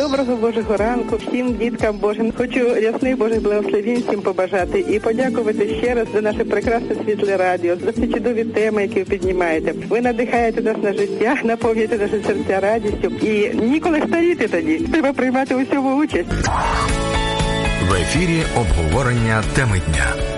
Доброго Божого ранку всім діткам Божим. Хочу ясних Божих благословень всім побажати і подякувати ще раз за наше прекрасне світле радіо, за ці чудові теми, які ви піднімаєте. Ви надихаєте нас на життя, наповнюєте наші серця радістю і ніколи старіти тоді. Треба приймати у всьому участь. В ефірі обговорення теми дня.